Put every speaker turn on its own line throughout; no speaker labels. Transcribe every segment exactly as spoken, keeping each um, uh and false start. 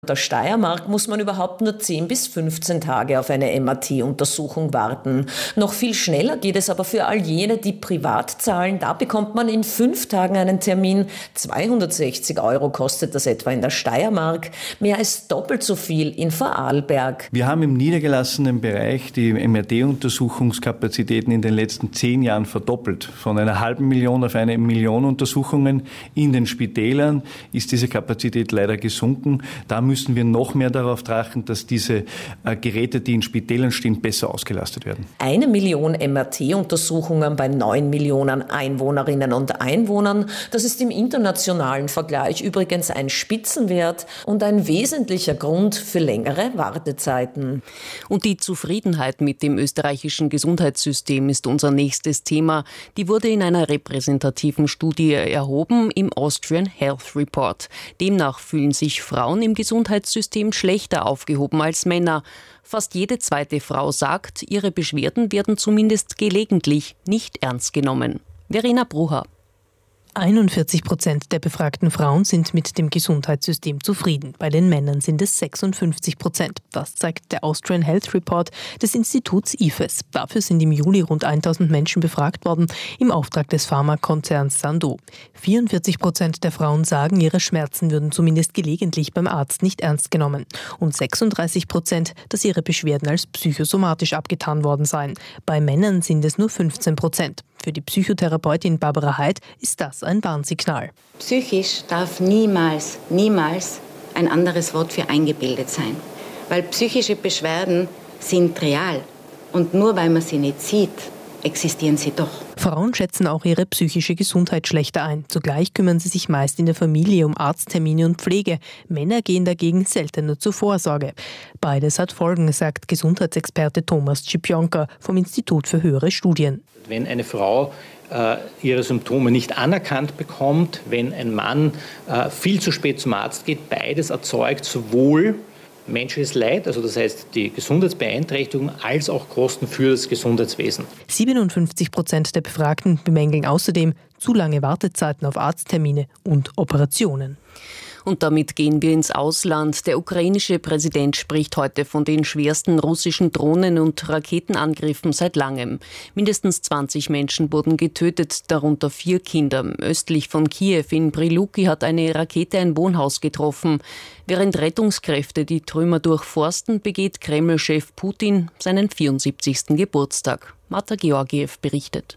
In der Steiermark muss man überhaupt nur zehn bis fünfzehn Tage auf eine M R T-Untersuchung warten. Noch viel schneller geht es aber für all jene, die privat zahlen. Da bekommt man in fünf Tagen einen Termin. zweihundertsechzig Euro kostet das etwa in der Steiermark. Mehr als doppelt so viel in Vorarlberg.
Wir haben im niedergelassenen Bereich die M R T-Untersuchungskapazitäten in den letzten zehn Jahren verdoppelt. Von einer halben Million auf eine Million Untersuchungen. In den Spitälern ist diese Kapazität leider gesunken. Da müssen wir noch mehr darauf trachten, dass diese äh, Geräte, die in Spitälern stehen, besser ausgelastet werden.
Eine Million M R T-Untersuchungen bei neun Millionen Einwohnerinnen und Einwohnern. Das ist im internationalen Vergleich übrigens ein Spitzenwert und ein wesentlicher Grund für längere Wartezeiten.
Und die Zufriedenheit mit dem österreichischen Gesundheitssystem ist unser nächstes Thema. Die wurde in einer repräsentativen Studie erhoben im Austrian Health Report. Demnach fühlen sich Frauen im Gesundheitssystem schlechter aufgehoben als Männer. Fast jede zweite Frau sagt, ihre Beschwerden werden zumindest gelegentlich nicht ernst genommen. Verena Brucher.
einundvierzig Prozent der befragten Frauen sind mit dem Gesundheitssystem zufrieden. Bei den Männern sind es sechsundfünfzig Prozent. Das zeigt der Austrian Health Report des Instituts I F E S. Dafür sind im Juli rund tausend Menschen befragt worden, im Auftrag des Pharmakonzerns Sandoz. vierundvierzig Prozent der Frauen sagen, ihre Schmerzen würden zumindest gelegentlich beim Arzt nicht ernst genommen. Und sechsunddreißig Prozent, dass ihre Beschwerden als psychosomatisch abgetan worden seien. Bei Männern sind es nur fünfzehn Prozent. Für die Psychotherapeutin Barbara Heid ist das ein Warnsignal.
Psychisch darf niemals, niemals ein anderes Wort für eingebildet sein. Weil psychische Beschwerden sind real. Und nur weil man sie nicht sieht, existieren sie doch.
Frauen schätzen auch ihre psychische Gesundheit schlechter ein. Zugleich kümmern sie sich meist in der Familie um Arzttermine und Pflege. Männer gehen dagegen seltener zur Vorsorge. Beides hat Folgen, sagt Gesundheitsexperte Thomas Cipionka vom Institut für höhere Studien.
Wenn eine Frau äh, ihre Symptome nicht anerkannt bekommt, wenn ein Mann äh, viel zu spät zum Arzt geht, beides erzeugt sowohl menschliches Leid, also das heißt die Gesundheitsbeeinträchtigung, als auch Kosten für das Gesundheitswesen.
siebenundfünfzig Prozent der Befragten bemängeln außerdem zu lange Wartezeiten auf Arzttermine und Operationen.
Und damit gehen wir ins Ausland. Der ukrainische Präsident spricht heute von den schwersten russischen Drohnen- und Raketenangriffen seit langem. Mindestens zwanzig Menschen wurden getötet, darunter vier Kinder. Östlich von Kiew in Priluki hat eine Rakete ein Wohnhaus getroffen. Während Rettungskräfte die Trümmer durchforsten, begeht Kreml-Chef Putin seinen vierundsiebzigsten Geburtstag. Marta Georgiev berichtet.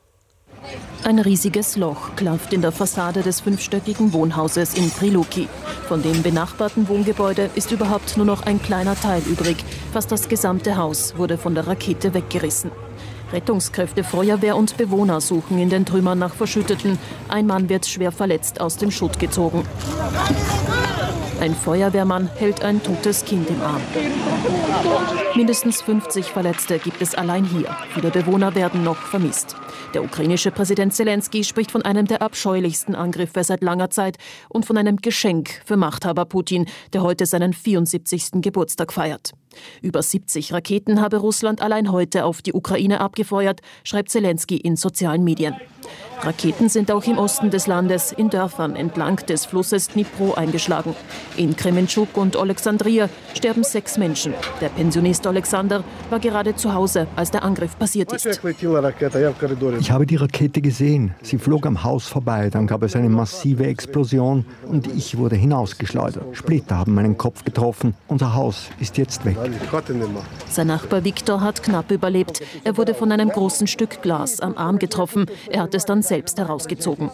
Ein riesiges Loch klafft in der Fassade des fünfstöckigen Wohnhauses in Priluki. Von dem benachbarten Wohngebäude ist überhaupt nur noch ein kleiner Teil übrig. Fast das gesamte Haus wurde von der Rakete weggerissen. Rettungskräfte, Feuerwehr und Bewohner suchen in den Trümmern nach Verschütteten. Ein Mann wird schwer verletzt aus dem Schutt gezogen. Ein Feuerwehrmann hält ein totes Kind im Arm. Mindestens fünfzig Verletzte gibt es allein hier. Viele Bewohner werden noch vermisst. Der ukrainische Präsident Zelensky spricht von einem der abscheulichsten Angriffe seit langer Zeit und von einem Geschenk für Machthaber Putin, der heute seinen vierundsiebzigsten Geburtstag feiert. Über siebzig Raketen habe Russland allein heute auf die Ukraine abgefeuert, schreibt Zelensky in sozialen Medien. Raketen sind auch im Osten des Landes in Dörfern entlang des Flusses Dnipro eingeschlagen. In Kremenchuk und Alexandria sterben sechs Menschen. Der Pensionist Alexander war gerade zu Hause, als der Angriff passiert ist.
Ich habe die Rakete gesehen. Sie flog am Haus vorbei. Dann gab es eine massive Explosion und ich wurde hinausgeschleudert. Splitter haben meinen Kopf getroffen. Unser Haus ist jetzt weg.
Sein Nachbar Viktor hat knapp überlebt. Er wurde von einem großen Stück Glas am Arm getroffen. Er hat es dann selbst herausgezogen.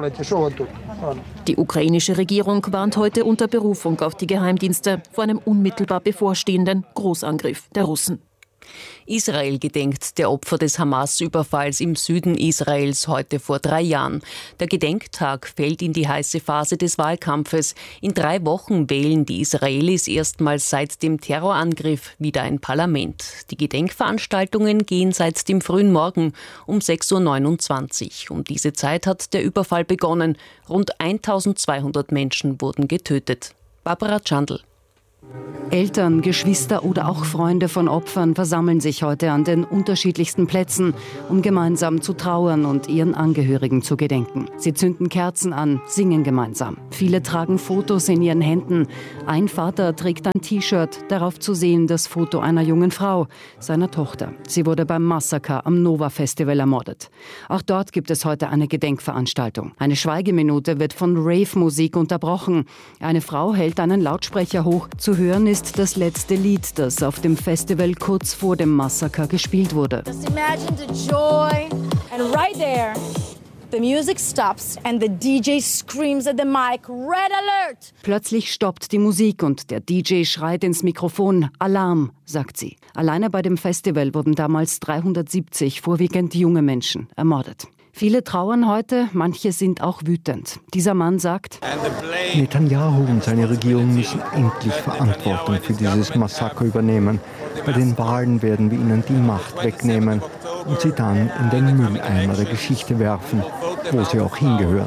Die ukrainische Regierung warnt heute unter Berufung auf die Geheimdienste vor einem unmittelbar bevorstehenden Großangriff der Russen.
Israel gedenkt der Opfer des Hamas-Überfalls im Süden Israels heute vor drei Jahren. Der Gedenktag fällt in die heiße Phase des Wahlkampfes. In drei Wochen wählen die Israelis erstmals seit dem Terrorangriff wieder ein Parlament. Die Gedenkveranstaltungen gehen seit dem frühen Morgen um sechs Uhr neunundzwanzig. Um diese Zeit hat der Überfall begonnen. Rund eintausendzweihundert Menschen wurden getötet. Barbara Chandl.
Eltern, Geschwister oder auch Freunde von Opfern versammeln sich heute an den unterschiedlichsten Plätzen, um gemeinsam zu trauern und ihren Angehörigen zu gedenken. Sie zünden Kerzen an, singen gemeinsam. Viele tragen Fotos in ihren Händen. Ein Vater trägt ein T-Shirt, darauf zu sehen das Foto einer jungen Frau, seiner Tochter. Sie wurde beim Massaker am Nova Festival ermordet. Auch dort gibt es heute eine Gedenkveranstaltung. Eine Schweigeminute wird von Rave-Musik unterbrochen. Eine Frau hält einen Lautsprecher hoch. Zu hören ist das letzte Lied, das auf dem Festival kurz vor dem Massaker gespielt wurde.
Just imagine the joy, and right there, the music stops and the D J screams at the mic, Red Alert!
Plötzlich stoppt die Musik und der D J schreit ins Mikrofon, Alarm, sagt sie. Alleine bei dem Festival wurden damals dreihundertsiebzig vorwiegend junge Menschen ermordet. Viele trauern heute, manche sind auch wütend. Dieser Mann sagt,
Netanyahu und seine Regierung müssen endlich Verantwortung für dieses Massaker übernehmen. Bei den Wahlen werden wir ihnen die Macht wegnehmen und sie dann in den Mülleimer der Geschichte werfen, wo sie auch hingehören.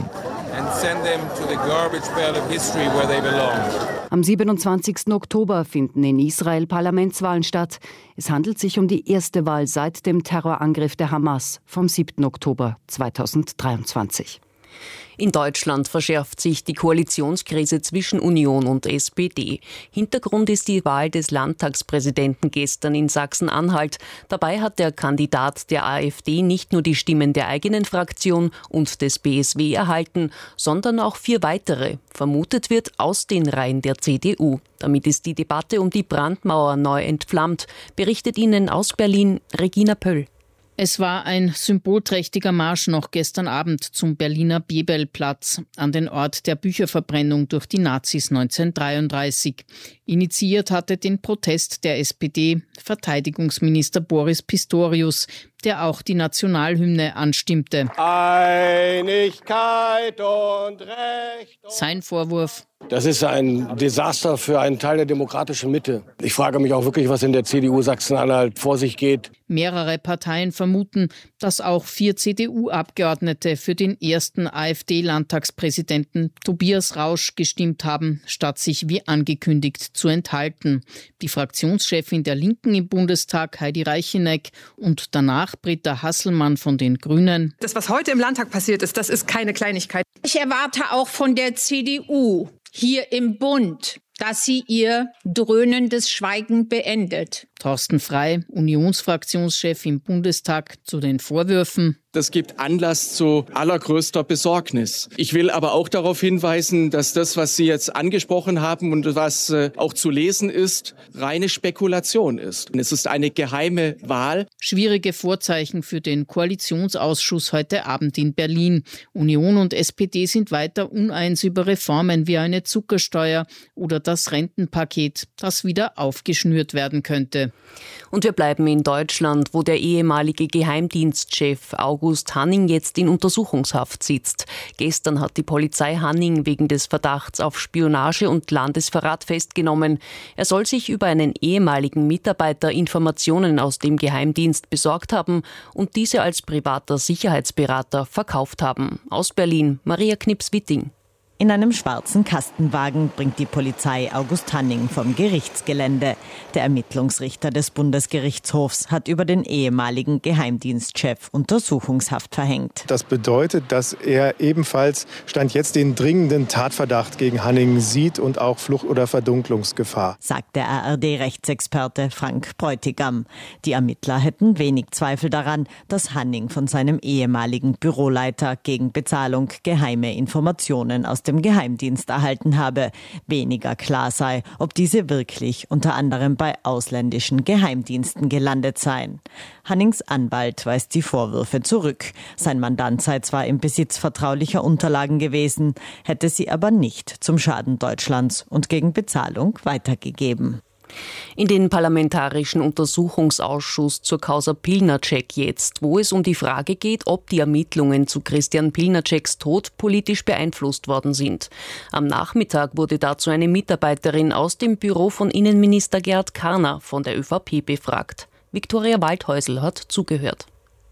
Am siebenundzwanzigsten Oktober finden in Israel Parlamentswahlen statt. Es handelt sich um die erste Wahl seit dem Terrorangriff der Hamas vom siebten Oktober zweitausenddreiundzwanzig.
In Deutschland verschärft sich die Koalitionskrise zwischen Union und S P D. Hintergrund ist die Wahl des Landtagspräsidenten gestern in Sachsen-Anhalt. Dabei hat der Kandidat der AfD nicht nur die Stimmen der eigenen Fraktion und des B S W erhalten, sondern auch vier weitere. Vermutet wird aus den Reihen der C D U. Damit ist die Debatte um die Brandmauer neu entflammt, berichtet Ihnen aus Berlin Regina Pöll.
Es war ein symbolträchtiger Marsch noch gestern Abend zum Berliner Bebelplatz, an den Ort der Bücherverbrennung durch die Nazis neunzehnhundertdreiunddreißig. Initiiert hatte den Protest der S P D Verteidigungsminister Boris Pistorius, der auch die Nationalhymne anstimmte.
Einigkeit und Recht. Und
Sein Vorwurf:
Das ist ein Desaster für einen Teil der demokratischen Mitte. Ich frage mich auch wirklich, was in der C D U Sachsen-Anhalt vor sich geht.
Mehrere Parteien vermuten, dass auch vier C D U-Abgeordnete für den ersten AfD-Landtagspräsidenten Tobias Rausch gestimmt haben, statt sich wie angekündigt zu enthalten. Die Fraktionschefin der Linken im Bundestag, Heidi Reicheneck, und danach Britta Hasselmann von den Grünen.
Das, was heute im Landtag passiert ist, das ist keine Kleinigkeit.
Ich erwarte auch von der C D U hier im Bund, dass sie ihr dröhnendes Schweigen beendet.
Thorsten Frey, Unionsfraktionschef im Bundestag, zu den Vorwürfen:
Das gibt Anlass zu allergrößter Besorgnis. Ich will aber auch darauf hinweisen, dass das, was Sie jetzt angesprochen haben und was äh, auch zu lesen ist, reine Spekulation ist. Und es ist eine geheime Wahl.
Schwierige Vorzeichen für den Koalitionsausschuss heute Abend in Berlin. Union und S P D sind weiter uneins über Reformen wie eine Zuckersteuer oder das Rentenpaket, das wieder aufgeschnürt werden könnte.
Und wir bleiben in Deutschland, wo der ehemalige Geheimdienstchef August Hanning jetzt in Untersuchungshaft sitzt. Gestern hat die Polizei Hanning wegen des Verdachts auf Spionage und Landesverrat festgenommen. Er soll sich über einen ehemaligen Mitarbeiter Informationen aus dem Geheimdienst besorgt haben und diese als privater Sicherheitsberater verkauft haben. Aus Berlin, Maria Knips-Witting.
In einem schwarzen Kastenwagen bringt die Polizei August Hanning vom Gerichtsgelände. Der Ermittlungsrichter des Bundesgerichtshofs hat über den ehemaligen Geheimdienstchef Untersuchungshaft verhängt.
Das bedeutet, dass er ebenfalls Stand jetzt den dringenden Tatverdacht gegen Hanning sieht und auch Flucht- oder Verdunklungsgefahr,
sagt der A R D-Rechtsexperte Frank Bräutigam. Die Ermittler hätten wenig Zweifel daran, dass Hanning von seinem ehemaligen Büroleiter gegen Bezahlung geheime Informationen aus dem Geheimdienst erhalten habe. Weniger klar sei, ob diese wirklich unter anderem bei ausländischen Geheimdiensten gelandet seien. Hannings Anwalt weist die Vorwürfe zurück. Sein Mandant sei zwar im Besitz vertraulicher Unterlagen gewesen, hätte sie aber nicht zum Schaden Deutschlands und gegen Bezahlung weitergegeben.
In den Parlamentarischen Untersuchungsausschuss zur Causa Pilnacek jetzt, wo es um die Frage geht, ob die Ermittlungen zu Christian Pilnaceks Tod politisch beeinflusst worden sind. Am Nachmittag wurde dazu eine Mitarbeiterin aus dem Büro von Innenminister Gerhard Karner von der ÖVP befragt. Viktoria Waldhäusl hat zugehört.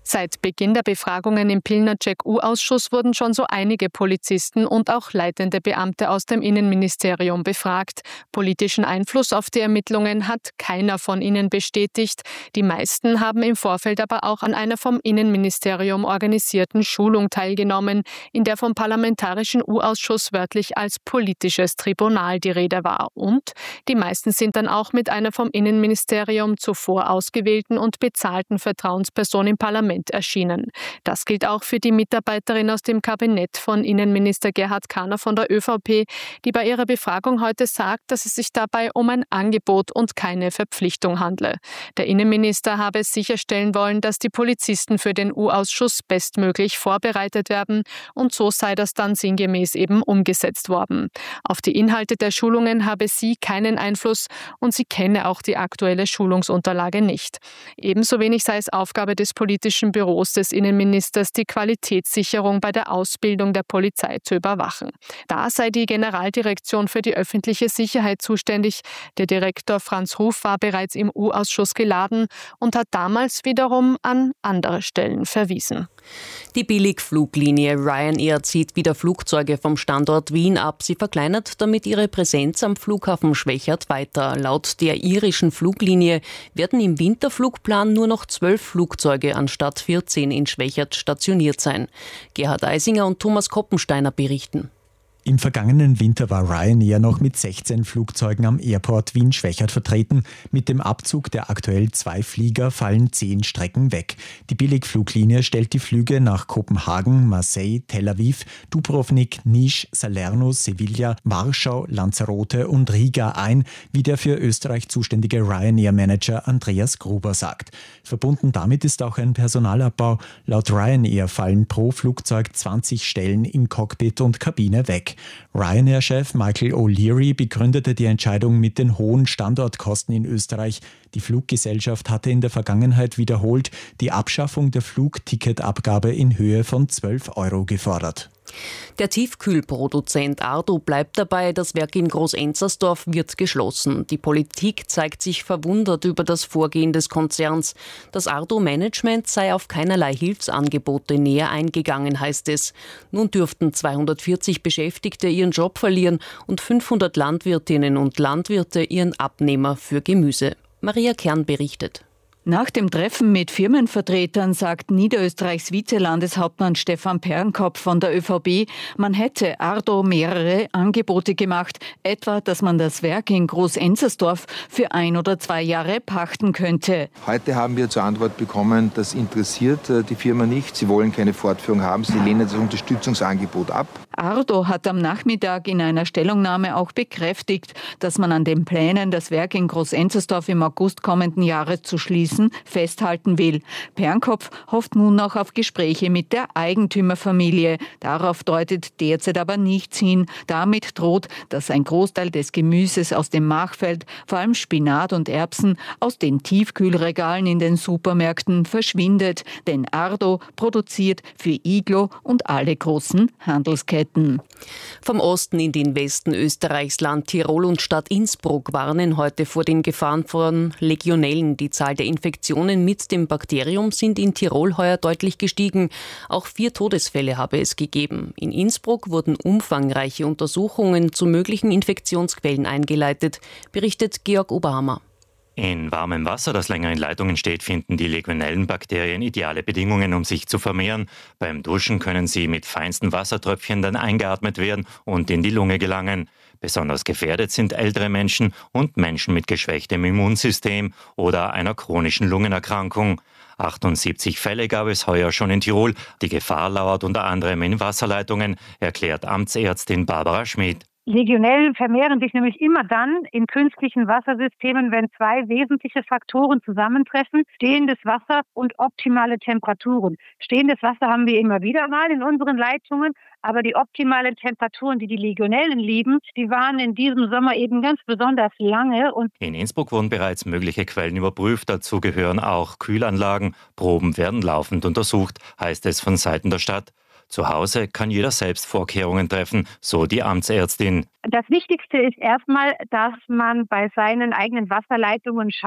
Seit Beginn der Befragungen im Pilnacek-U-Ausschuss wurden schon so einige Polizisten und auch leitende Beamte aus dem Innenministerium befragt. Politischen Einfluss auf die Ermittlungen hat keiner von ihnen bestätigt. Die meisten haben im Vorfeld aber auch an einer vom Innenministerium organisierten Schulung teilgenommen, in der vom Parlamentarischen U-Ausschuss wörtlich als politisches Tribunal die Rede war. Und die meisten sind dann auch mit einer vom Innenministerium zuvor ausgewählten und bezahlten Vertrauensperson im Parlament erschienen. Das gilt auch für die Mitarbeiterin aus dem Kabinett von Innenminister Gerhard Kahner von der ÖVP, die bei ihrer Befragung heute sagt, dass es sich dabei um ein Angebot und keine Verpflichtung handle. Der Innenminister habe sicherstellen wollen, dass die Polizisten für den U-Ausschuss bestmöglich vorbereitet werden, und so sei das dann sinngemäß eben umgesetzt worden. Auf die Inhalte der Schulungen habe sie keinen Einfluss und sie kenne auch die aktuelle Schulungsunterlage nicht. Ebenso wenig sei es Aufgabe des politischen Büros des Innenministers, die Qualitätssicherung bei der Ausbildung der Polizei zu überwachen. Da sei die Generaldirektion für die öffentliche Sicherheit zuständig. Der Direktor Franz Ruf war bereits im U-Ausschuss geladen und hat damals wiederum an andere Stellen verwiesen.
Die Billigfluglinie Ryanair zieht wieder Flugzeuge vom Standort Wien ab. Sie verkleinert damit ihre Präsenz am Flughafen Schwechat weiter. Laut der irischen Fluglinie werden im Winterflugplan nur noch zwölf Flugzeuge anstatt vierzehn in Schwechat stationiert sein. Gerhard Eisinger und Thomas Koppensteiner berichten.
Im vergangenen Winter war Ryanair noch mit sechzehn Flugzeugen am Airport Wien-Schwechat vertreten. Mit dem Abzug der aktuell zwei Flieger fallen zehn Strecken weg. Die Billigfluglinie stellt die Flüge nach Kopenhagen, Marseille, Tel Aviv, Dubrovnik, Niš, Salerno, Sevilla, Warschau, Lanzarote und Riga ein, wie der für Österreich zuständige Ryanair-Manager Andreas Gruber sagt. Verbunden damit ist auch ein Personalabbau. Laut Ryanair fallen pro Flugzeug zwanzig Stellen in Cockpit und Kabine weg. Ryanair-Chef Michael O'Leary begründete die Entscheidung mit den hohen Standortkosten in Österreich. Die Fluggesellschaft hatte in der Vergangenheit wiederholt die Abschaffung der Flugticketabgabe in Höhe von zwölf Euro gefordert.
Der Tiefkühlproduzent Ardo bleibt dabei, das Werk in Groß-Enzersdorf wird geschlossen. Die Politik zeigt sich verwundert über das Vorgehen des Konzerns. Das Ardo-Management sei auf keinerlei Hilfsangebote näher eingegangen, heißt es. Nun dürften zweihundertvierzig Beschäftigte ihren Job verlieren und fünfhundert Landwirtinnen und Landwirte ihren Abnehmer für Gemüse. Maria Kern berichtet.
Nach dem Treffen mit Firmenvertretern sagt Niederösterreichs Vizelandeshauptmann Stefan Pernkopf von der ÖVP, man hätte Ardo mehrere Angebote gemacht, etwa, dass man das Werk in Groß-Enzersdorf für ein oder zwei Jahre pachten könnte.
Heute haben wir zur Antwort bekommen, das interessiert die Firma nicht, sie wollen keine Fortführung haben, sie lehnen das Unterstützungsangebot ab.
Ardo hat am Nachmittag in einer Stellungnahme auch bekräftigt, dass man an den Plänen, das Werk in Groß-Enzersdorf im August kommenden Jahres zu schließen, festhalten will. Pernkopf hofft nun noch auf Gespräche mit der Eigentümerfamilie. Darauf deutet derzeit aber nichts hin. Damit droht, dass ein Großteil des Gemüses aus dem Machfeld, vor allem Spinat und Erbsen, aus den Tiefkühlregalen in den Supermärkten verschwindet. Denn Ardo produziert für Iglo und alle großen Handelsketten.
Vom Osten in den Westen Österreichs, Land Tirol und Stadt Innsbruck warnen heute vor den Gefahren von Legionellen. Die Zahl der Infektionen mit dem Bakterium sind in Tirol heuer deutlich gestiegen. Auch vier Todesfälle habe es gegeben. In Innsbruck wurden umfangreiche Untersuchungen zu möglichen Infektionsquellen eingeleitet, berichtet Georg Oberhammer.
In warmem Wasser, das länger in Leitungen steht, finden die Legionellenbakterien ideale Bedingungen, um sich zu vermehren. Beim Duschen können sie mit feinsten Wassertröpfchen dann eingeatmet werden und in die Lunge gelangen. Besonders gefährdet sind ältere Menschen und Menschen mit geschwächtem Immunsystem oder einer chronischen Lungenerkrankung. achtundsiebzig Fälle gab es heuer schon in Tirol. Die Gefahr lauert unter anderem in Wasserleitungen, erklärt Amtsärztin Barbara Schmid.
Legionellen vermehren sich nämlich immer dann in künstlichen Wassersystemen, wenn zwei wesentliche Faktoren zusammentreffen: stehendes Wasser und optimale Temperaturen. Stehendes Wasser haben wir immer wieder mal in unseren Leitungen, aber die optimalen Temperaturen, die die Legionellen lieben, die waren in diesem Sommer eben ganz besonders lange. Und
in Innsbruck wurden bereits mögliche Quellen überprüft. Dazu gehören auch Kühlanlagen. Proben werden laufend untersucht, heißt es von Seiten der Stadt. Zu Hause kann jeder selbst Vorkehrungen treffen, so die Amtsärztin.
Das Wichtigste ist erstmal, dass man bei seinen eigenen Wasserleitungen schaut,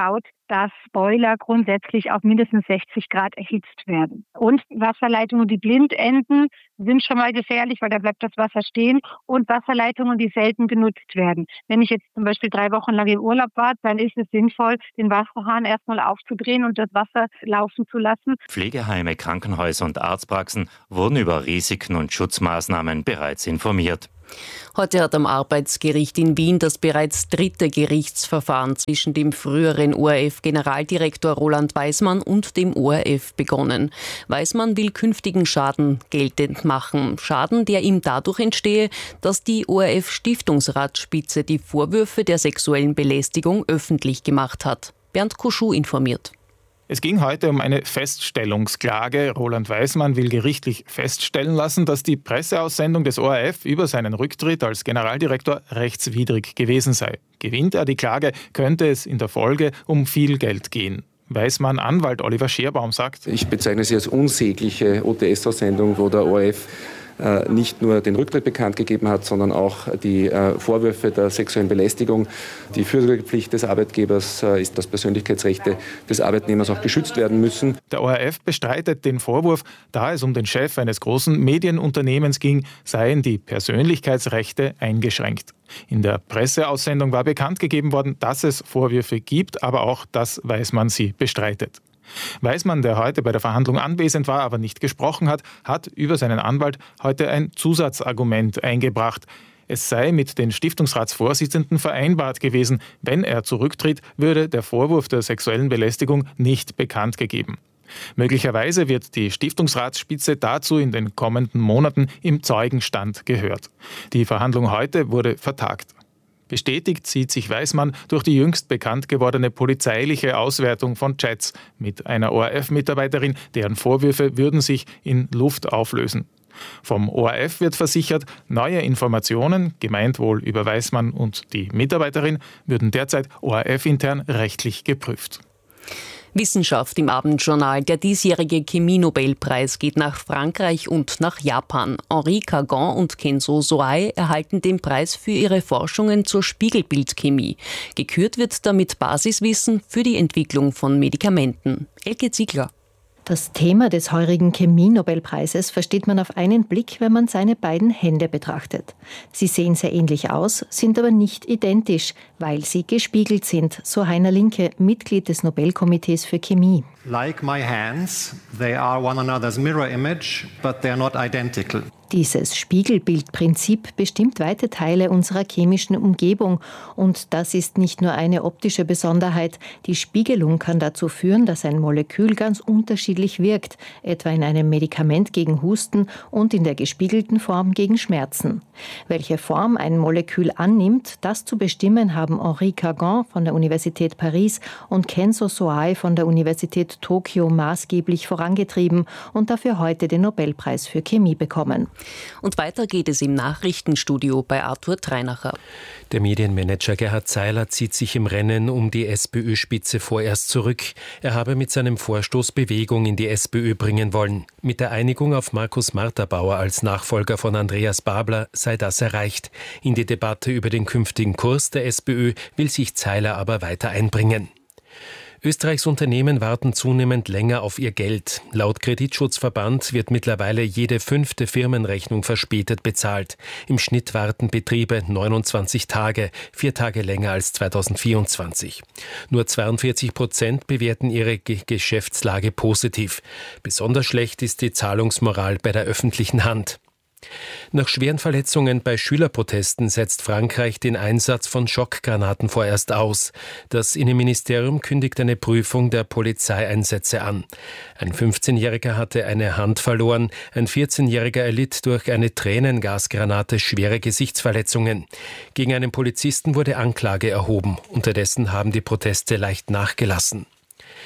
dass Boiler grundsätzlich auf mindestens sechzig Grad erhitzt werden. Und Wasserleitungen, die blind enden, sind schon mal gefährlich, weil da bleibt das Wasser stehen. Und Wasserleitungen, die selten genutzt werden. Wenn ich jetzt zum Beispiel drei Wochen lang im Urlaub war, dann ist es sinnvoll, den Wasserhahn erstmal aufzudrehen und das Wasser laufen zu lassen.
Pflegeheime, Krankenhäuser und Arztpraxen wurden über Risiken und Schutzmaßnahmen bereits informiert.
Heute hat am Arbeitsgericht in Wien das bereits dritte Gerichtsverfahren zwischen dem früheren O R F-Generaldirektor Roland Weismann und dem O R F begonnen. Weismann will künftigen Schaden geltend machen. Schaden, der ihm dadurch entstehe, dass die O R F-Stiftungsratsspitze die Vorwürfe der sexuellen Belästigung öffentlich gemacht hat. Bernd Koschuh informiert.
Es ging heute um eine Feststellungsklage. Roland Weismann will gerichtlich feststellen lassen, dass die Presseaussendung des O R F über seinen Rücktritt als Generaldirektor rechtswidrig gewesen sei. Gewinnt er die Klage, könnte es in der Folge um viel Geld gehen. Weismann Anwalt Oliver Scherbaum sagt:
Ich bezeichne sie als unsägliche O T S-Aussendung, wo der O R F nicht nur den Rücktritt bekannt gegeben hat, sondern auch die Vorwürfe der sexuellen Belästigung. Die Fürsorgepflicht des Arbeitgebers ist, dass Persönlichkeitsrechte des Arbeitnehmers auch geschützt werden müssen.
Der O R F bestreitet den Vorwurf, da es um den Chef eines großen Medienunternehmens ging, seien die Persönlichkeitsrechte eingeschränkt. In der Presseaussendung war bekannt gegeben worden, dass es Vorwürfe gibt, aber auch, dass Weismann sie bestreitet. Weismann, der heute bei der Verhandlung anwesend war, aber nicht gesprochen hat, hat über seinen Anwalt heute ein Zusatzargument eingebracht. Es sei mit den Stiftungsratsvorsitzenden vereinbart gewesen, wenn er zurücktritt, würde der Vorwurf der sexuellen Belästigung nicht bekannt gegeben. Möglicherweise wird die Stiftungsratsspitze dazu in den kommenden Monaten im Zeugenstand gehört. Die Verhandlung heute wurde vertagt. Bestätigt sieht sich Weismann durch die jüngst bekannt gewordene polizeiliche Auswertung von Chats mit einer O R F-Mitarbeiterin, deren Vorwürfe würden sich in Luft auflösen. Vom O R F wird versichert, neue Informationen, gemeint wohl über Weismann und die Mitarbeiterin, würden derzeit O R F-intern rechtlich geprüft.
Wissenschaft im Abendjournal. Der diesjährige Chemie-Nobelpreis geht nach Frankreich und nach Japan. Henri Kagan und Kenzo Soai erhalten den Preis für ihre Forschungen zur Spiegelbildchemie. Gekürt wird damit Basiswissen für die Entwicklung von Medikamenten. Elke Ziegler.
Das Thema des heurigen Chemie-Nobelpreises versteht man auf einen Blick, wenn man seine beiden Hände betrachtet. Sie sehen sehr ähnlich aus, sind aber nicht identisch, weil sie gespiegelt sind, so Heiner Linke, Mitglied des Nobelkomitees für Chemie.
Like my hands, they are one another's mirror image, but they're not identical.
Dieses Spiegelbildprinzip bestimmt weite Teile unserer chemischen Umgebung. Und das ist nicht nur eine optische Besonderheit. Die Spiegelung kann dazu führen, dass ein Molekül ganz unterschiedlich wirkt, etwa in einem Medikament gegen Husten und in der gespiegelten Form gegen Schmerzen. Welche Form ein Molekül annimmt, das zu bestimmen, haben Henri Kagan von der Universität Paris und Kenzo Soai von der Universität Tokio maßgeblich vorangetrieben und dafür heute den Nobelpreis für Chemie bekommen.
Und weiter geht es im Nachrichtenstudio bei Arthur Treinacher.
Der Medienmanager Gerhard Zeiler zieht sich im Rennen um die SPÖ-Spitze vorerst zurück. Er habe mit seinem Vorstoß Bewegung in die SPÖ bringen wollen. Mit der Einigung auf Markus Marterbauer als Nachfolger von Andreas Babler sei das erreicht. In die Debatte über den künftigen Kurs der SPÖ will sich Zeiler aber weiter einbringen. Österreichs Unternehmen warten zunehmend länger auf ihr Geld. Laut Kreditschutzverband wird mittlerweile jede fünfte Firmenrechnung verspätet bezahlt. Im Schnitt warten Betriebe neunundzwanzig Tage, vier Tage länger als zweitausendvierundzwanzig. Nur zweiundvierzig Prozent bewerten ihre Ge- Geschäftslage positiv. Besonders schlecht ist die Zahlungsmoral bei der öffentlichen Hand. Nach schweren Verletzungen bei Schülerprotesten setzt Frankreich den Einsatz von Schockgranaten vorerst aus. Das Innenministerium kündigt eine Prüfung der Polizeieinsätze an. Ein fünfzehnjähriger hatte eine Hand verloren, ein vierzehnjähriger erlitt durch eine Tränengasgranate schwere Gesichtsverletzungen. Gegen einen Polizisten wurde Anklage erhoben. Unterdessen haben die Proteste leicht nachgelassen.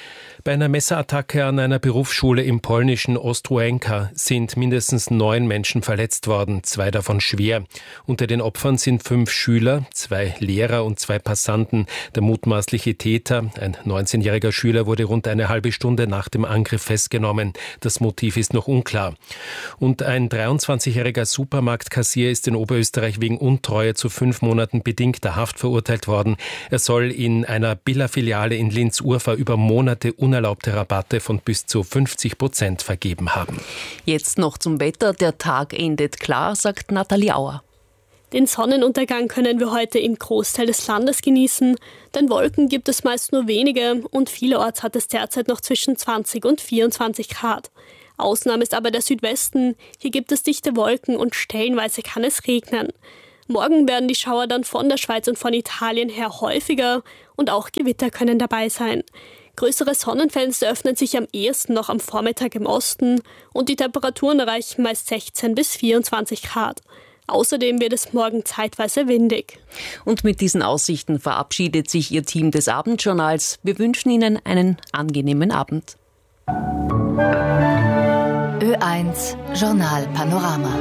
Bei einer Messerattacke an einer Berufsschule im polnischen Ostrołęka sind mindestens neun Menschen verletzt worden, zwei davon schwer. Unter den Opfern sind fünf Schüler, zwei Lehrer und zwei Passanten. Der mutmaßliche Täter, ein neunzehnjähriger Schüler, wurde rund eine halbe Stunde nach dem Angriff festgenommen. Das Motiv ist noch unklar. Und ein dreiundzwanzigjähriger Supermarktkassier ist in Oberösterreich wegen Untreue zu fünf Monaten bedingter Haft verurteilt worden. Er soll in einer Billa-Filiale in Linz-Urfahr über Monate unerlaubte Rabatte von bis zu fünfzig Prozent vergeben haben.
Jetzt noch zum Wetter. Der Tag endet klar, sagt Nathalie Auer.
Den Sonnenuntergang können wir heute im Großteil des Landes genießen, denn Wolken gibt es meist nur wenige und vielerorts hat es derzeit noch zwischen zwanzig und vierundzwanzig Grad. Ausnahme ist aber der Südwesten. Hier gibt es dichte Wolken und stellenweise kann es regnen. Morgen werden die Schauer dann von der Schweiz und von Italien her häufiger und auch Gewitter können dabei sein. Größere Sonnenfenster öffnen sich am ehesten noch am Vormittag im Osten und die Temperaturen erreichen meist sechzehn bis vierundzwanzig Grad. Außerdem wird es morgen zeitweise windig.
Und mit diesen Aussichten verabschiedet sich Ihr Team des Abendjournals. Wir wünschen Ihnen einen angenehmen Abend.
Ö eins Journal Panorama.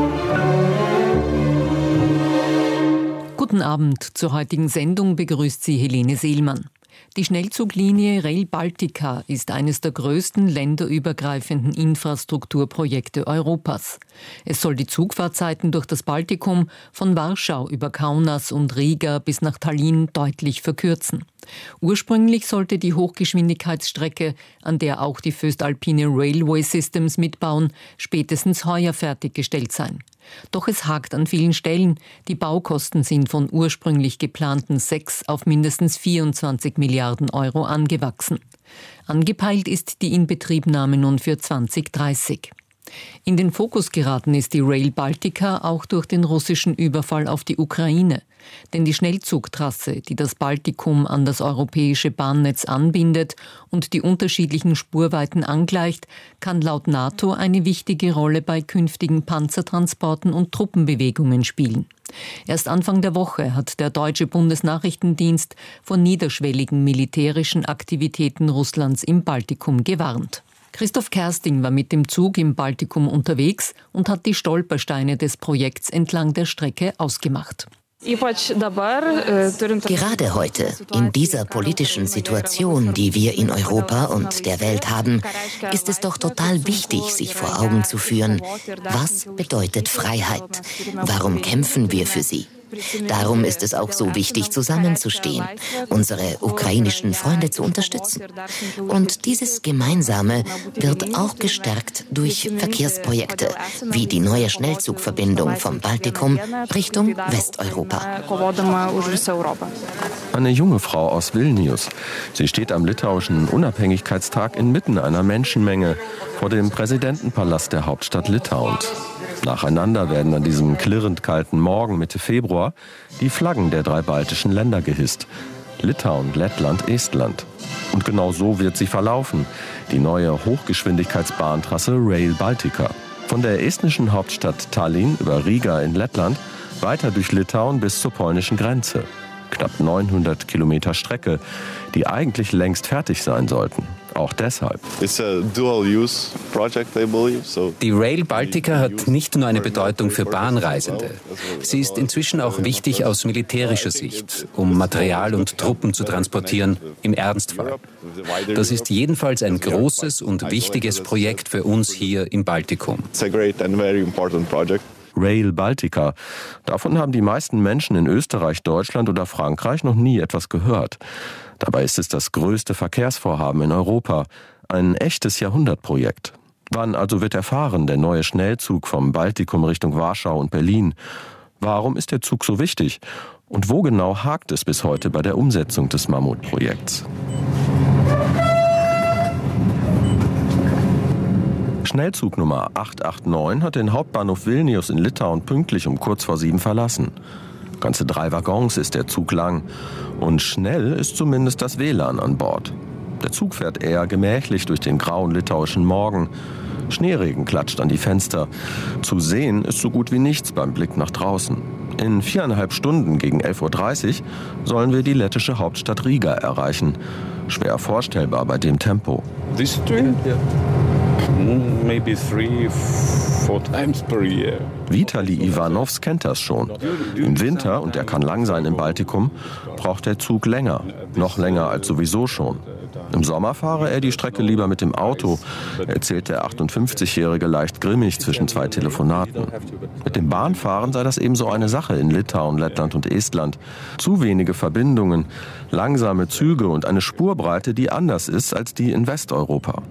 Guten Abend. Zur heutigen Sendung begrüßt Sie Helene Seelmann. Die Schnellzuglinie Rail Baltica ist eines der größten länderübergreifenden Infrastrukturprojekte Europas. Es soll die Zugfahrzeiten durch das Baltikum von Warschau über Kaunas und Riga bis nach Tallinn deutlich verkürzen. Ursprünglich sollte die Hochgeschwindigkeitsstrecke, an der auch die Voestalpine Railway Systems mitbauen, spätestens heuer fertiggestellt sein. Doch es hakt an vielen Stellen. Die Baukosten sind von ursprünglich geplanten sechs auf mindestens vierundzwanzig Milliarden Euro angewachsen. Angepeilt ist die Inbetriebnahme nun für zwanzig dreißig. In den Fokus geraten ist die Rail Baltica auch durch den russischen Überfall auf die Ukraine. Denn die Schnellzugtrasse, die das Baltikum an das europäische Bahnnetz anbindet und die unterschiedlichen Spurweiten angleicht, kann laut NATO eine wichtige Rolle bei künftigen Panzertransporten und Truppenbewegungen spielen. Erst Anfang der Woche hat der deutsche Bundesnachrichtendienst vor niederschwelligen militärischen Aktivitäten Russlands im Baltikum gewarnt. Christoph Kersting war mit dem Zug im Baltikum unterwegs und hat die Stolpersteine des Projekts entlang der Strecke ausgemacht.
Gerade heute, in dieser politischen Situation, die wir in Europa und der Welt haben, ist es doch total wichtig, sich vor Augen zu führen, was bedeutet Freiheit? Warum kämpfen wir für sie? Darum ist es auch so wichtig, zusammenzustehen, unsere ukrainischen Freunde zu unterstützen. Und dieses Gemeinsame wird auch gestärkt durch Verkehrsprojekte, wie die neue Schnellzugverbindung vom Baltikum Richtung Westeuropa.
Eine junge Frau aus Vilnius. Sie steht am litauischen Unabhängigkeitstag inmitten einer Menschenmenge vor dem Präsidentenpalast der Hauptstadt Litauens. Nacheinander werden an diesem klirrend kalten Morgen Mitte Februar die Flaggen der drei baltischen Länder gehisst. Litauen, Lettland, Estland. Und genau so wird sie verlaufen, die neue Hochgeschwindigkeitsbahntrasse Rail Baltica. Von der estnischen Hauptstadt Tallinn über Riga in Lettland weiter durch Litauen bis zur polnischen Grenze. Knapp neunhundert Kilometer Strecke, die eigentlich längst fertig sein sollten. Auch deshalb.
Die Rail Baltica hat nicht nur eine Bedeutung für Bahnreisende. Sie ist inzwischen auch wichtig aus militärischer Sicht, um Material und Truppen zu transportieren, im Ernstfall. Das ist jedenfalls ein großes und wichtiges Projekt für uns hier im Baltikum.
Rail Baltica. Davon haben die meisten Menschen in Österreich, Deutschland oder Frankreich noch nie etwas gehört. Dabei ist es das größte Verkehrsvorhaben in Europa. Ein echtes Jahrhundertprojekt. Wann also wird er fahren, der neue Schnellzug vom Baltikum Richtung Warschau und Berlin? Warum ist der Zug so wichtig? Und wo genau hakt es bis heute bei der Umsetzung des Mammutprojekts? Schnellzug Nummer acht acht neun hat den Hauptbahnhof Vilnius in Litauen pünktlich um kurz vor sieben verlassen. Ganze drei Waggons ist der Zug lang. Und schnell ist zumindest das W L A N an Bord. Der Zug fährt eher gemächlich durch den grauen litauischen Morgen. Schneeregen klatscht an die Fenster. Zu sehen ist so gut wie nichts beim Blick nach draußen. In viereinhalb Stunden gegen elf Uhr dreißig sollen wir die lettische Hauptstadt Riga erreichen. Schwer vorstellbar bei dem Tempo.
This train? Yeah. Maybe three, four times per year.
Vitali Ivanovs kennt das schon. Im Winter, und er kann lang sein im Baltikum, braucht der Zug länger. Noch länger als sowieso schon. Im Sommer fahre er die Strecke lieber mit dem Auto, erzählt der achtundfünfzigjährige leicht grimmig zwischen zwei Telefonaten. Mit dem Bahnfahren sei das ebenso eine Sache in Litauen, Lettland und Estland. Zu wenige Verbindungen, langsame Züge und eine Spurbreite, die anders ist als die in Westeuropa.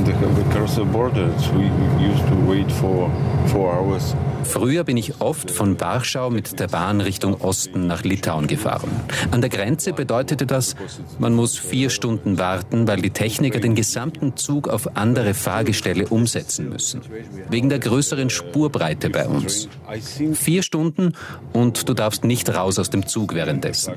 Früher bin ich oft von Warschau mit der Bahn Richtung Osten nach Litauen gefahren. An der Grenze bedeutete das, man muss vier Stunden warten, weil die Techniker den gesamten Zug auf andere Fahrgestelle umsetzen müssen. Wegen der größeren Spurbreite bei uns. Vier Stunden und du darfst nicht raus aus dem Zug währenddessen.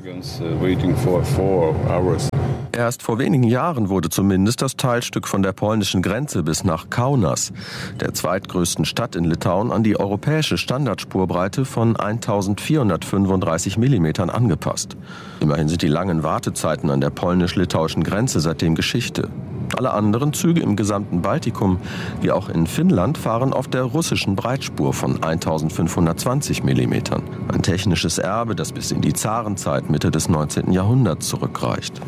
Erst vor wenigen Jahren wurde zumindest das Teilstück von der polnischen Grenze bis nach Kaunas, der zweitgrößten Stadt in Litauen, an die europäische Standardspurbreite von eintausendvierhundertfünfunddreißig Millimetern angepasst. Immerhin sind die langen Wartezeiten an der polnisch-litauischen Grenze seitdem Geschichte. Alle anderen Züge im gesamten Baltikum, wie auch in Finnland, fahren auf der russischen Breitspur von eintausendfünfhundertzwanzig Millimetern. Ein technisches Erbe, das bis in die Zarenzeit Mitte des neunzehnten Jahrhunderts zurückreicht.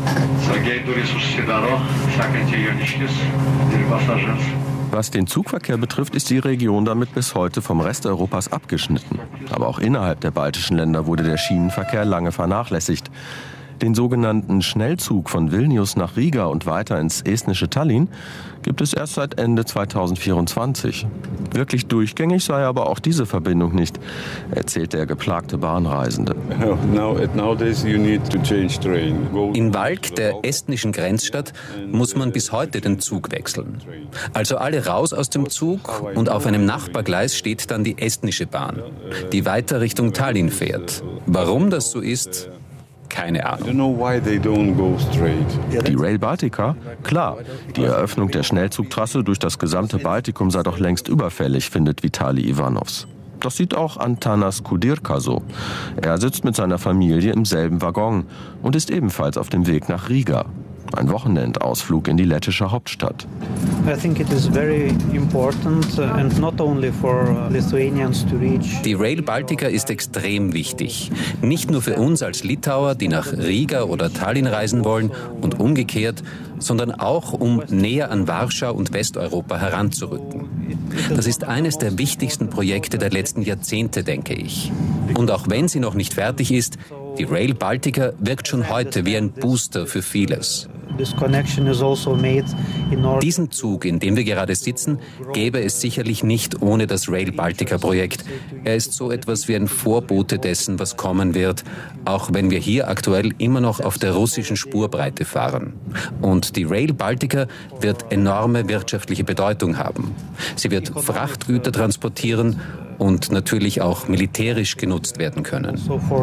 Was den Zugverkehr betrifft, ist die Region damit bis heute vom Rest Europas abgeschnitten. Aber auch innerhalb der baltischen Länder wurde der Schienenverkehr lange vernachlässigt. Den sogenannten Schnellzug von Vilnius nach Riga und weiter ins estnische Tallinn gibt es erst seit Ende zweitausendvierundzwanzig. Wirklich durchgängig sei aber auch diese Verbindung nicht, erzählt der geplagte Bahnreisende.
In Valk, der estnischen Grenzstadt, muss man bis heute den Zug wechseln. Also alle raus aus dem Zug und auf einem Nachbargleis steht dann die estnische Bahn, die weiter Richtung Tallinn fährt. Warum das so ist? Keine Ahnung.
Die Rail Baltica? Klar, die Eröffnung der Schnellzugtrasse durch das gesamte Baltikum sei doch längst überfällig, findet Vitali Ivanovs. Das sieht auch Antanas Kudirka so. Er sitzt mit seiner Familie im selben Waggon und ist ebenfalls auf dem Weg nach Riga. Ein Wochenendausflug in die lettische Hauptstadt.
Die Rail Baltica ist extrem wichtig. Nicht nur für uns als Litauer, die nach Riga oder Tallinn reisen wollen und umgekehrt, sondern auch, um näher an Warschau und Westeuropa heranzurücken. Das ist eines der wichtigsten Projekte der letzten Jahrzehnte, denke ich. Und auch wenn sie noch nicht fertig ist, die Rail Baltica wirkt schon heute wie ein Booster für vieles. Diesen Zug, in dem wir gerade sitzen, gäbe es sicherlich nicht ohne das Rail Baltica-Projekt. Er ist so etwas wie ein Vorbote dessen, was kommen wird, auch wenn wir hier aktuell immer noch auf der russischen Spurbreite fahren. Und die Rail Baltica wird enorme wirtschaftliche Bedeutung haben. Sie wird Frachtgüter transportieren und natürlich auch militärisch genutzt werden können.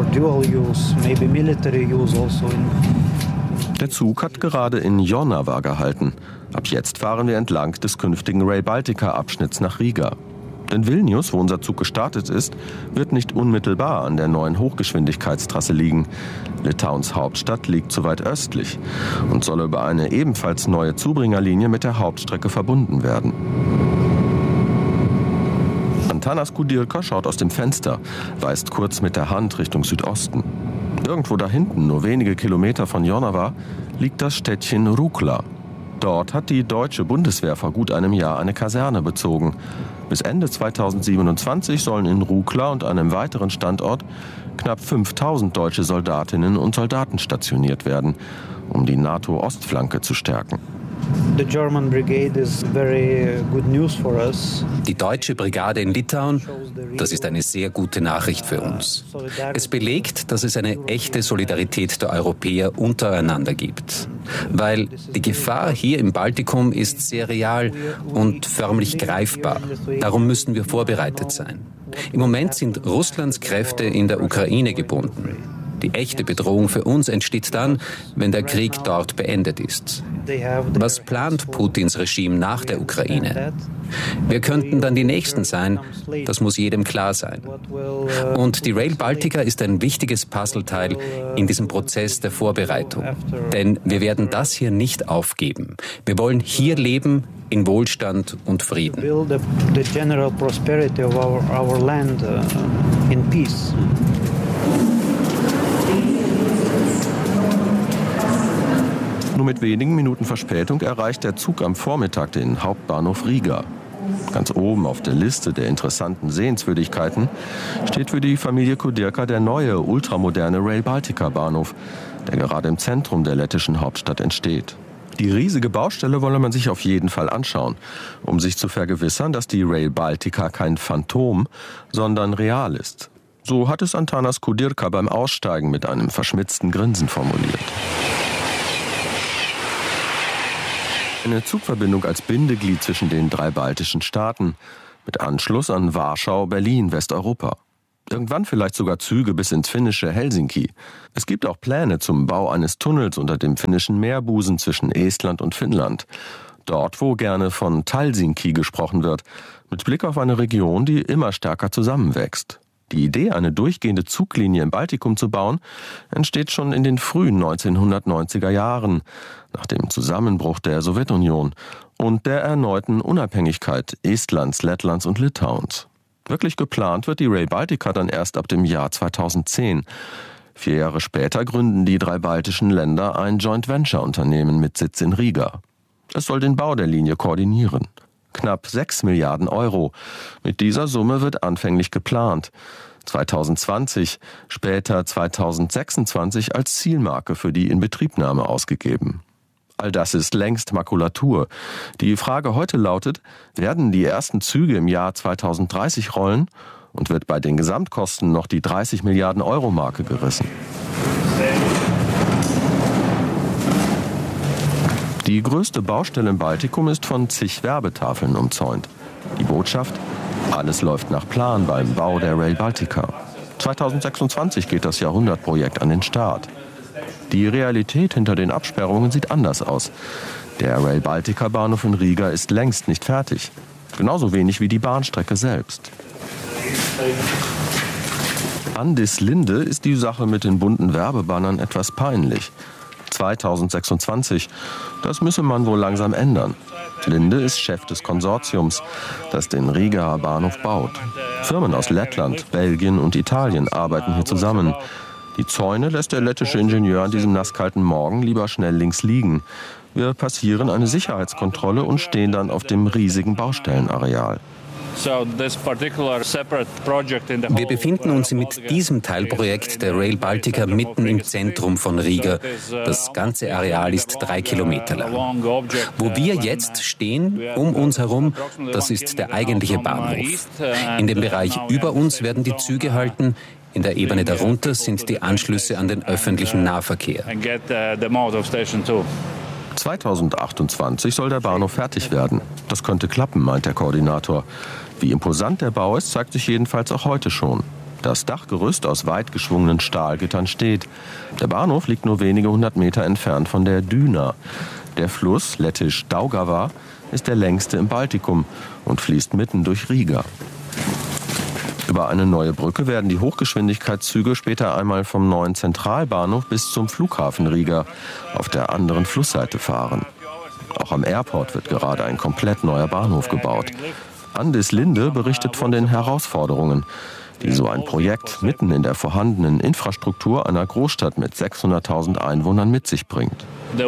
Der Zug hat gerade in Jonava gehalten. Ab jetzt fahren wir entlang des künftigen Rail Baltica-Abschnitts nach Riga. Denn Vilnius, wo unser Zug gestartet ist, wird nicht unmittelbar an der neuen Hochgeschwindigkeitstrasse liegen. Litauens Hauptstadt liegt zu weit östlich und soll über eine ebenfalls neue Zubringerlinie mit der Hauptstrecke verbunden werden. Antanas Kudirka schaut aus dem Fenster, weist kurz mit der Hand Richtung Südosten. Irgendwo da hinten, nur wenige Kilometer von Jonava, liegt das Städtchen Rukla. Dort hat die deutsche Bundeswehr vor gut einem Jahr eine Kaserne bezogen. Bis Ende zweitausendsiebenundzwanzig sollen in Rukla und einem weiteren Standort knapp fünftausend deutsche Soldatinnen und Soldaten stationiert werden, um die NATO-Ostflanke zu stärken.
Die deutsche Brigade in Litauen, das ist eine sehr gute Nachricht für uns. Es belegt, dass es eine echte Solidarität der Europäer untereinander gibt. Weil die Gefahr hier im Baltikum ist sehr real und förmlich greifbar. Darum müssen wir vorbereitet sein. Im Moment sind Russlands Kräfte in der Ukraine gebunden. Die echte Bedrohung für uns entsteht dann, wenn der Krieg dort beendet ist. Was plant Putins Regime nach der Ukraine? Wir könnten dann die Nächsten sein, das muss jedem klar sein. Und die Rail Baltica ist ein wichtiges Puzzleteil in diesem Prozess der Vorbereitung. Denn wir werden das hier nicht aufgeben. Wir wollen hier leben in Wohlstand und Frieden.
Nur mit wenigen Minuten Verspätung erreicht der Zug am Vormittag den Hauptbahnhof Riga. Ganz oben auf der Liste der interessanten Sehenswürdigkeiten steht für die Familie Kudirka der neue, ultramoderne Rail Baltica Bahnhof, der gerade im Zentrum der lettischen Hauptstadt entsteht. Die riesige Baustelle wolle man sich auf jeden Fall anschauen, um sich zu vergewissern, dass die Rail Baltica kein Phantom, sondern real ist. So hat es Antanas Kudirka beim Aussteigen mit einem verschmitzten Grinsen formuliert. Eine Zugverbindung als Bindeglied zwischen den drei baltischen Staaten, mit Anschluss an Warschau, Berlin, Westeuropa. Irgendwann vielleicht sogar Züge bis ins finnische Helsinki. Es gibt auch Pläne zum Bau eines Tunnels unter dem finnischen Meerbusen zwischen Estland und Finnland. Dort, wo gerne von Talsinki gesprochen wird, mit Blick auf eine Region, die immer stärker zusammenwächst. Die Idee, eine durchgehende Zuglinie im Baltikum zu bauen, entsteht schon in den frühen neunzehnhundertneunziger Jahren, nach dem Zusammenbruch der Sowjetunion und der erneuten Unabhängigkeit Estlands, Lettlands und Litauens. Wirklich geplant wird die Rail Baltica dann erst ab dem Jahr zweitausendzehn. Vier Jahre später gründen die drei baltischen Länder ein Joint-Venture-Unternehmen mit Sitz in Riga. Es soll den Bau der Linie koordinieren. Knapp sechs Milliarden Euro. Mit dieser Summe wird anfänglich geplant. zweitausendzwanzig, später zweitausendsechsundzwanzig als Zielmarke für die Inbetriebnahme ausgegeben. All das ist längst Makulatur. Die Frage heute lautet, werden die ersten Züge im Jahr zweitausenddreißig rollen und wird bei den Gesamtkosten noch die dreißig Milliarden Euro Marke gerissen? Die größte Baustelle im Baltikum ist von zig Werbetafeln umzäunt. Die Botschaft: Alles läuft nach Plan beim Bau der Rail Baltica. zweitausendsechsundzwanzig geht das Jahrhundertprojekt an den Start. Die Realität hinter den Absperrungen sieht anders aus. Der Rail Baltica Bahnhof in Riga ist längst nicht fertig. Genauso wenig wie die Bahnstrecke selbst. Andis Linde ist die Sache mit den bunten Werbebannern etwas peinlich. zweitausendsechsundzwanzig, das müsse man wohl langsam ändern. Linde ist Chef des Konsortiums, das den Rigaer Bahnhof baut. Firmen aus Lettland, Belgien und Italien arbeiten hier zusammen. Die Zäune lässt der lettische Ingenieur an diesem nasskalten Morgen lieber schnell links liegen. Wir passieren eine Sicherheitskontrolle und stehen dann auf dem riesigen Baustellenareal.
Wir befinden uns mit diesem Teilprojekt der Rail Baltica mitten im Zentrum von Riga. Das ganze Areal ist drei Kilometer lang. Wo wir jetzt stehen, um uns herum, das ist der eigentliche Bahnhof. In dem Bereich über uns werden die Züge halten. In der Ebene darunter sind die Anschlüsse an den öffentlichen Nahverkehr.
zweitausendachtundzwanzig soll der Bahnhof fertig werden. Das könnte klappen, meint der Koordinator. Wie imposant der Bau ist, zeigt sich jedenfalls auch heute schon. Das Dachgerüst aus weit geschwungenen Stahlgittern steht. Der Bahnhof liegt nur wenige hundert Meter entfernt von der Düna. Der Fluss, lettisch Daugava, ist der längste im Baltikum und fließt mitten durch Riga. Über eine neue Brücke werden die Hochgeschwindigkeitszüge später einmal vom neuen Zentralbahnhof bis zum Flughafen Riga auf der anderen Flussseite fahren. Auch am Airport wird gerade ein komplett neuer Bahnhof gebaut. Andis Linde berichtet von den Herausforderungen, die so ein Projekt mitten in der vorhandenen Infrastruktur einer Großstadt mit sechshunderttausend Einwohnern mit sich bringt.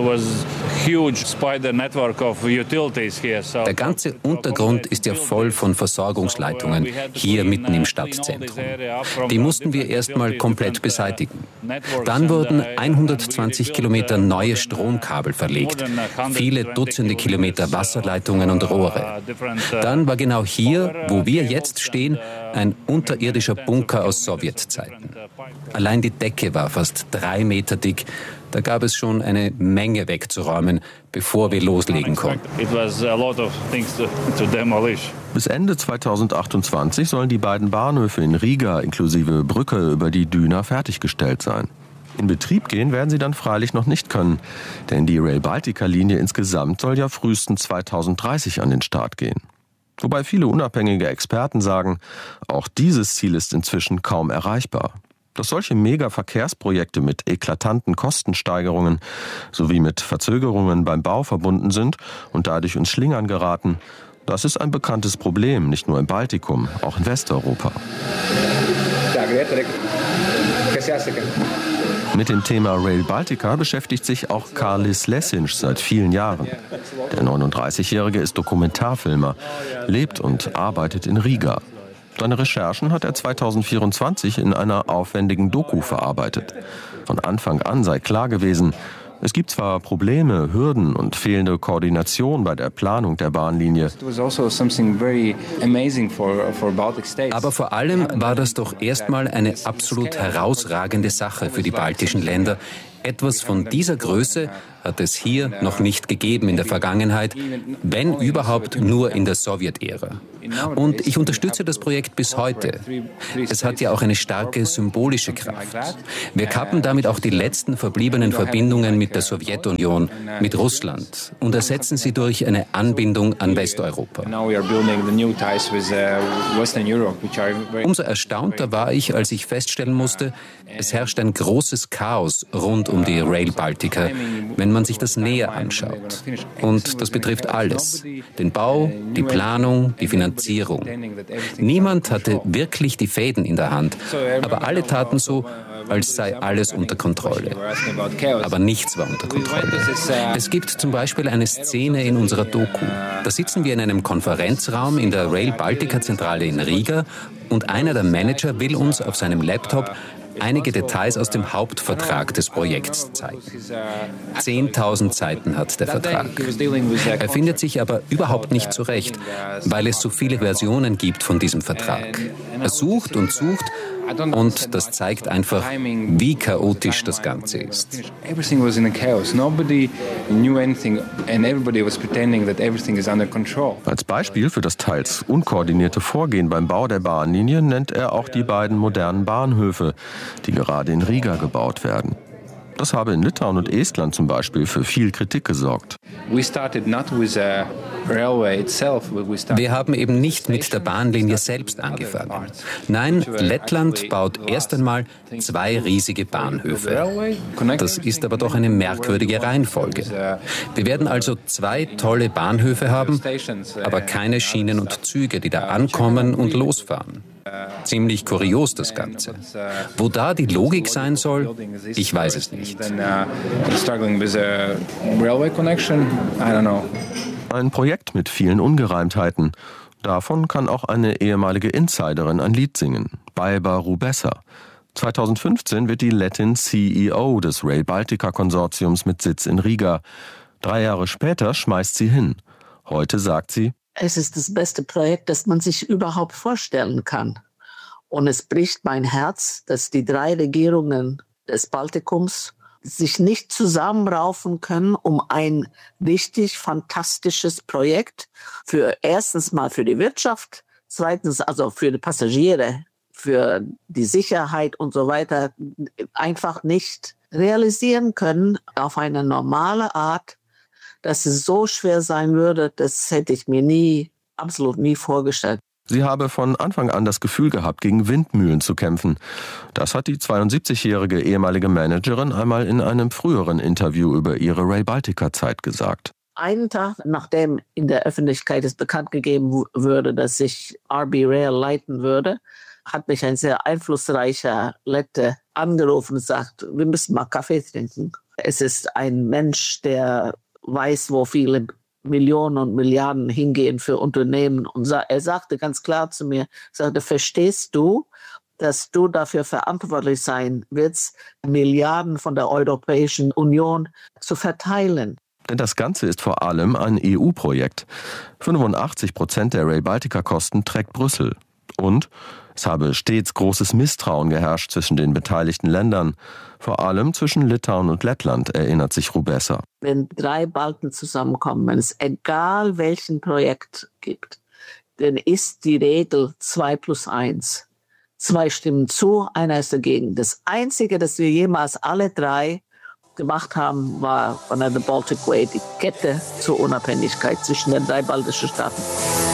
Der ganze Untergrund ist ja voll von Versorgungsleitungen, hier mitten im Stadtzentrum. Die mussten wir erst mal komplett beseitigen. Dann wurden hundertzwanzig Kilometer neue Stromkabel verlegt, viele Dutzende Kilometer Wasserleitungen und Rohre. Dann war genau hier, wo wir jetzt stehen, ein unterirdischer Bunker aus Sowjetzeiten. Allein die Decke war fast drei Meter dick. Da gab es schon eine Menge wegzuräumen, bevor wir loslegen konnten.
Bis Ende zweitausendachtundzwanzig sollen die beiden Bahnhöfe in Riga inklusive Brücke über die Düna fertiggestellt sein. In Betrieb gehen werden sie dann freilich noch nicht können, denn die Rail Baltica-Linie insgesamt soll ja frühestens zweitausenddreißig an den Start gehen. Wobei viele unabhängige Experten sagen, auch dieses Ziel ist inzwischen kaum erreichbar. Dass solche Mega-Verkehrsprojekte mit eklatanten Kostensteigerungen sowie mit Verzögerungen beim Bau verbunden sind und dadurch ins Schlingern geraten, das ist ein bekanntes Problem, nicht nur im Baltikum, auch in Westeuropa. Mit dem Thema Rail Baltica beschäftigt sich auch Karlis Lesinc seit vielen Jahren. Der neununddreißigjährige ist Dokumentarfilmer, lebt und arbeitet in Riga. Seine Recherchen hat er zweitausendvierundzwanzig in einer aufwendigen Doku verarbeitet. Von Anfang an sei klar gewesen, es gibt zwar Probleme, Hürden und fehlende Koordination bei der Planung der Bahnlinie.
Aber vor allem war das doch erstmal eine absolut herausragende Sache für die baltischen Länder. Etwas von dieser Größe hat es hier noch nicht gegeben in der Vergangenheit, wenn überhaupt nur in der Sowjetära. Und ich unterstütze das Projekt bis heute. Es hat ja auch eine starke symbolische Kraft. Wir kappen damit auch die letzten verbliebenen Verbindungen mit der Sowjetunion, mit Russland und ersetzen sie durch eine Anbindung an Westeuropa. Umso erstaunter war ich, als ich feststellen musste, es herrscht ein großes Chaos rund um die Rail Baltica, wenn man sich das näher anschaut. Und das betrifft alles. Den Bau, die Planung, die Finanzierung. Niemand hatte wirklich die Fäden in der Hand, aber alle taten so, als sei alles unter Kontrolle. Aber nichts war unter Kontrolle. Es gibt zum Beispiel eine Szene in unserer Doku. Da sitzen wir in einem Konferenzraum in der Rail Baltica Zentrale in Riga und einer der Manager will uns auf seinem Laptop einige Details aus dem Hauptvertrag des Projekts zeigen. zehntausend Seiten hat der Vertrag. Er findet sich aber überhaupt nicht zurecht, weil es so viele Versionen gibt von diesem Vertrag. Er sucht und sucht und das zeigt einfach, wie chaotisch das Ganze ist.
Als Beispiel für das teils unkoordinierte Vorgehen beim Bau der Bahnlinie nennt er auch die beiden modernen Bahnhöfe, die gerade in Riga gebaut werden. Das habe in Litauen und Estland zum Beispiel für viel Kritik gesorgt.
Wir haben eben nicht mit der Bahnlinie selbst angefangen. Nein, Lettland baut erst einmal zwei riesige Bahnhöfe. Das ist aber doch eine merkwürdige Reihenfolge. Wir werden also zwei tolle Bahnhöfe haben, aber keine Schienen und Züge, die da ankommen und losfahren. Ziemlich kurios das Ganze. Wo da die Logik sein soll, ich weiß es nicht.
Ein Projekt mit vielen Ungereimtheiten. Davon kann auch eine ehemalige Insiderin ein Lied singen, Baiba Rubessa. zweitausendfünfzehn wird die Lettin C E O des Rail Baltica Konsortiums mit Sitz in Riga. Drei Jahre später schmeißt sie hin. Heute sagt sie:
Es ist das beste Projekt, das man sich überhaupt vorstellen kann. Und es bricht mein Herz, dass die drei Regierungen des Baltikums sich nicht zusammenraufen können, um ein richtig fantastisches Projekt für erstens mal für die Wirtschaft, zweitens also für die Passagiere, für die Sicherheit und so weiter einfach nicht realisieren können auf eine normale Art. Dass es so schwer sein würde, das hätte ich mir nie, absolut nie vorgestellt.
Sie habe von Anfang an das Gefühl gehabt, gegen Windmühlen zu kämpfen. Das hat die zweiundsiebzigjährige ehemalige Managerin einmal in einem früheren Interview über ihre Rail Baltica-Zeit gesagt.
Einen Tag, nachdem in der Öffentlichkeit es bekannt gegeben würde, dass ich R B Rail leiten würde, hat mich ein sehr einflussreicher Lette angerufen und gesagt, wir müssen mal Kaffee trinken. Es ist ein Mensch, der weiß, wo viele Millionen und Milliarden hingehen für Unternehmen. Und er sagte ganz klar zu mir, sagte, verstehst du, dass du dafür verantwortlich sein wirst, Milliarden von der Europäischen Union zu verteilen?
Denn das Ganze ist vor allem ein E U-Projekt. fünfundachtzig Prozent der Rail Baltica-Kosten trägt Brüssel. Und es habe stets großes Misstrauen geherrscht zwischen den beteiligten Ländern, vor allem zwischen Litauen und Lettland, erinnert sich Rubessa.
Wenn drei Balken zusammenkommen, wenn es egal welchen Projekt gibt, dann ist die Regel zwei plus eins. Zwei stimmen zu, einer ist dagegen. Das Einzige, das wir jemals alle drei gemacht haben, war von der Baltic Way, die Kette zur Unabhängigkeit zwischen den drei baltischen Staaten.